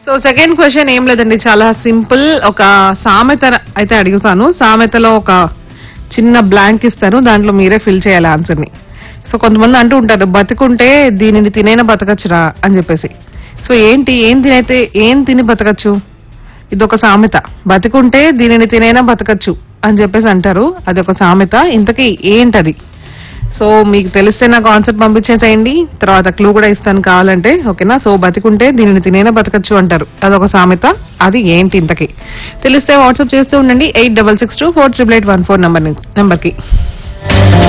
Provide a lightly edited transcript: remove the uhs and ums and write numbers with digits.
So second question ఏం లేదండి, చాలా సింపుల్. ఒక సామెత అయితే అడుగుతాను. సామెతలో ఒక చిన్న బ్లాంక్ ఇస్తాను, దాంట్లో మీరే ఫిల్ చేయాలి ఆన్సర్ ని. సో కొంతమంది అంటూ ఉంటారు, బతికుంటే దీనిని తినైనా బతకచ్చురా అని చెప్పేసి. సో ఏం తిని బతకచ్చు? ఇదొక సామెత. బతికుంటే దీనిని తినైనా బతకచ్చు అని చెప్పేసి అంటారు, అది ఒక సామెత. ఇంతకీ ఏంటది? సో మీకు తెలిస్తే నాకు కాన్సెప్ట్ పంపించేసేయండి, తర్వాత క్లూ కూడా ఇస్తాను కావాలంటే, ఓకేనా? సో బతికుంటే దీనిని తినైనా బతకచ్చు అంటారు, అదొక సామెత. అది ఏంటి ఇంతకీ తెలిస్తే వాట్సాప్ చేస్తూ ఉండండి 8662488814 నంబర్ కి.